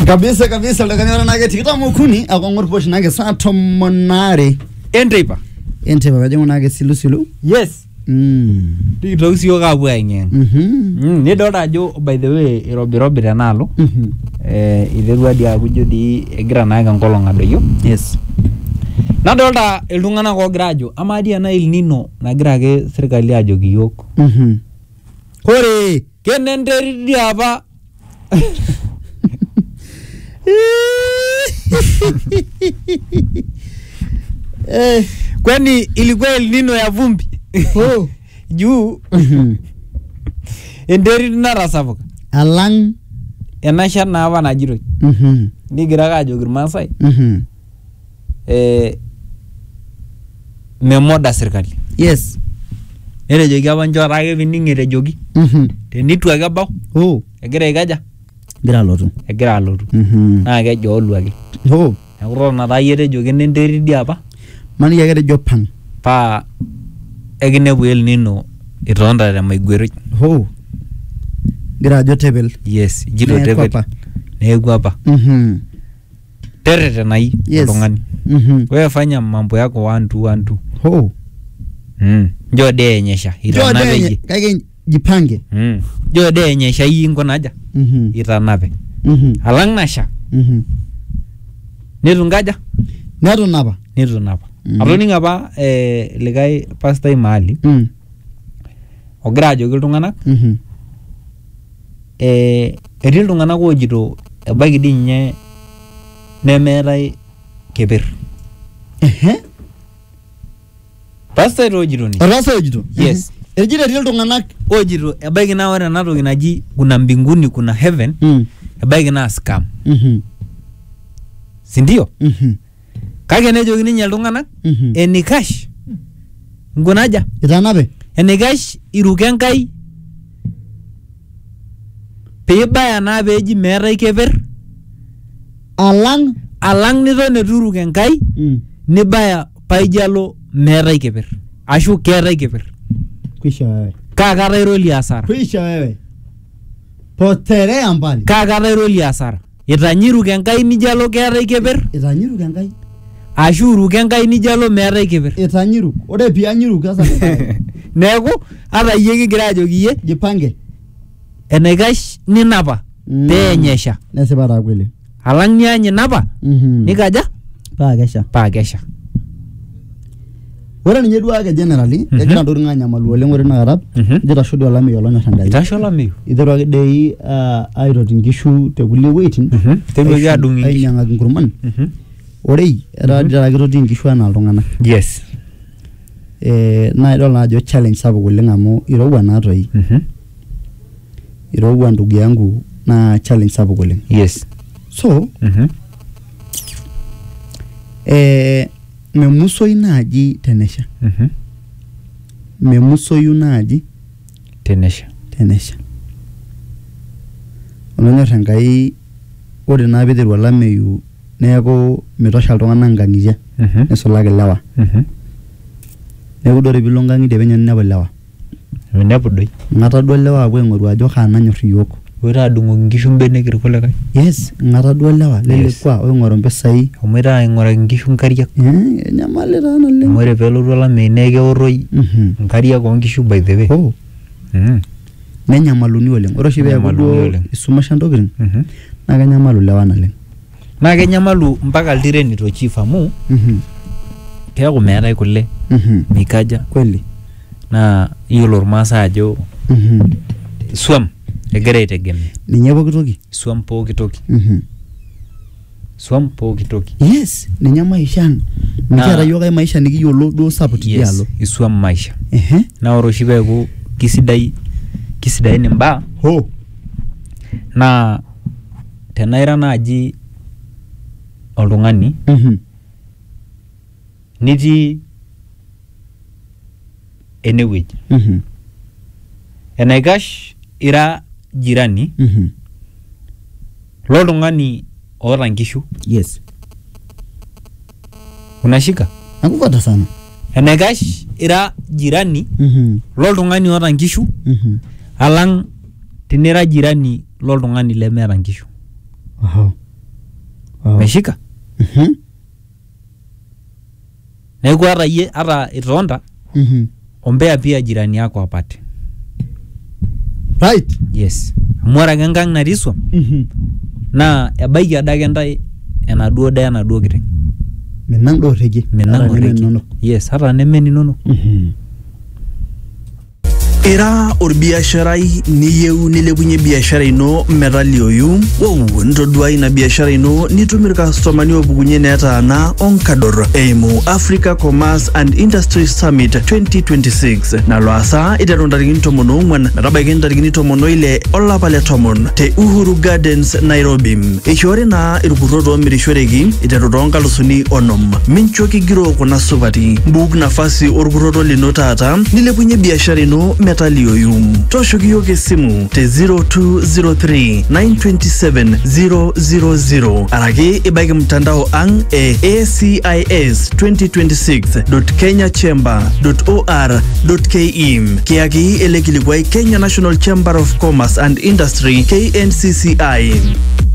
kabisa lekanyora nake tikitamu kuni akongor posh nake saa tomonare Enteipa kajingu nake silu yes tikitoki siyo kapu aing'en nidolta ajo by the way irobirobi tenaalo iterua di aku ijo di egira naake enkolong adoyio yes nadolta iltung'anak ogira ajo amaa dii ena El Nino nagira ake serkali ajoki yiok kore kenenterit dii apa kwani ilikuwa El Nino ya vumbi juu enterit natasapuka alang enasha naapa najitoi nigira ake ajoki irmaasai memoda serkali yes netejoki apa nchoo ake pining etejoki tenitu ake ebau egira aikaja egira alotu naa kejo olu ake neeku tona taa yie tejoki nenterit dii apa maniki ake tejo pang paa ekinepu El Nino itonta temaigueroi gira ajo tepel yes jito tepel neeku apa teretenai oltung'ani wewe fanya mambo yako 1 2 njoo de enyesha itanape kake jipange njoo de enyesha hii ngonaja itanape alang nasha netu napa atoning apa likai pastai mahali ogira ajoki iltung'anak etii iltung'anak ojito ebaiki dii ninye nemeetai keper pastai ojito ni yes ejito etii iltung'anak ojito ebaiki naa ore ena toki naji kuna mbinguni kuna heaven ebaiki naa scam sindio kake nejoki ninye iltung'anak enikash ngunaja itanape enikash iruke Enkai peibaya naa peeji meetai keper alang niton etu iruke Enkai nibaya paijalo meetai keper ashu keetai keper kwisha wewe kakata iroli asara kwisha wewe poterea mbali kakata iroli asara itanyiruke Enkai nijalo keetai keper itanyiruke Enkai ashu iruke Enkai nijalo meetai keper itanyiruk ore pianyiruk sasa neeku ata yie kigira ajoki yie jipange enaikash ninapa peenyesha nesipata kweli alang niany napa nikaja paa kesha ore ninye duo ake generally egira ntokitin anyamalu oleng ore nakata jita shudi olameyu olonyor Enkai itasho olameyu iteru ake dei aitoti nkishu tekulie weitin teruaki adung'i ainyang'aki nkurman orei etaa dii kitoti nkishu anaa iltung'anak yes naa idol naa ajo challenge sapuk oleng amu irowua naa toi irowua ndugu yangu naa challenge sapuk oleng yes so memusoyu naaji tenesha memusoyu naaji tenesha olonyor Enkai ore naa piiteru olameyu neeku mitosha iltung'anak nkang'itie nisulaki lewa neeku dore pilo nkang'itie penyo ninepu lewa minepu doi ng'ata duo lewa apuo aing'oru ajo kaa nanyor iyiok oita adung'oki nkishu mbenek irkulikae yes ng'ata duo lewa lelekwa oing'oru mpisai omoita aing'oraki nkishu nkariak enyamali taa naleng ore peelotu olameyu naa keorroi nkariak oonkishu by the way nenyamaluni oleng ore oshi peeku duo isumasha ntokitin naa kenyamalu lewa naleng naa kenyamalu mpaka iltireni to chief amu keeku meetai kule mikaja kweli naa iyiolo irmaasai ajo swam egira aitegemea ninye pokitoki swam pokitoki yes ninye maisha nikiata yiok ai maisha nikiyiolo duo sapuk tidialo iswam maisha naa ore oshi peeku kisidain imbaa naa tenaira naaji oltung'ani nitii enewueji enaikash ira jirani loltung'ani oota nkishu yes unashika nakupata sana enaikash ira jirani loltung'ani oota nkishu alang tinira jirani loltung'ani lemeeta nkishu meshika neeku ata yie ata itonda ombea pia jirani yako apate. Right. Yes. Amu ore ake enkang natii swam naa ebaiki adake ntae enaduo daa enaduo kiteng. Menang do rege. Menang rege. Yes, hata neme ninono. Ira orbiasharai niyeu nilepunye biashara ino metalioyu ntodua ina biashara ino nitumir customani opukunye netaana onkador eimu Africa Commerce and Industry Summit 2026 nalo asa iteru ntarikini 14 metabaiki ntarikini 16 olapa le 10 te Uhuru Gardens Nairobi. Ishori na irkurot omirishoreki iteru toonkalusuni 50. Mincho kigiro kuna supati mbuk nafasi orkuroto lino taata nilepunye biashara ino metalioyu. Toshoki yoke esimu te 0203 927 000 araki ibaiki mtandao ang e acis2026.kenyachamber.or.ke. Kiaki ele kilikuai Kenya National Chamber of Commerce and Industry KNCCI.